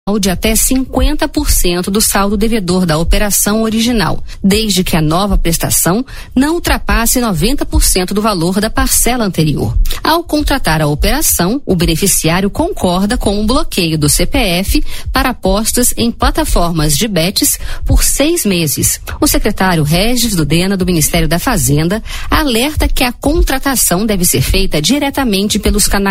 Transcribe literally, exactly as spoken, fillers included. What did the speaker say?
de até cinquenta por cento do saldo devedor da operação original, desde que a nova prestação não ultrapasse noventa por cento do valor da parcela anterior. Ao contratar a operação, o beneficiário concorda com o bloqueio do C P F para apostas em plataformas de bets por seis meses. O secretário Regis Dudena, do Ministério da Fazenda, alerta que a contratação deve ser feita diretamente pelos canais